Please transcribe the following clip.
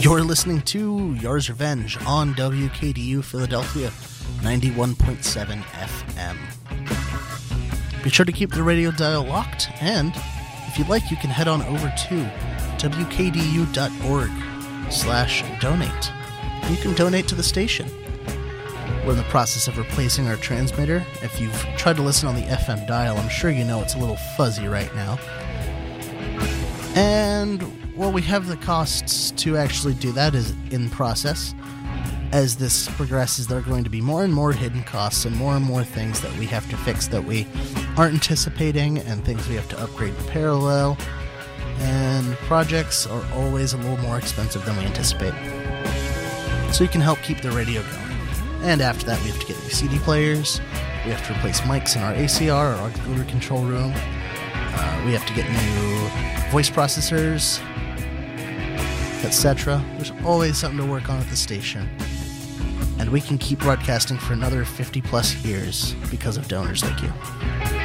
You're listening to Yars Revenge on WKDU Philadelphia 91.7 FM. Be sure to keep the radio dial locked, and if you'd like, you can head on over to wkdu.org/donate. You can donate to the station. We're in the process of replacing our transmitter. If you've tried to listen on the FM dial, I'm sure you know it's a little fuzzy right now. And, well, we have the costs to actually do that is in process. As this progresses, there are going to be more and more hidden costs and more things that we have to fix that we aren't anticipating, and things we have to upgrade in parallel. And projects are always a little more expensive than we anticipate. So you can help keep the radio going. And after that, we have to get new CD players. We have to replace mics in our ACR, our auxiliary control room. We have to get new voice processors, etc. There's always something to work on at the station. And we can keep broadcasting for another 50 plus years because of donors like you.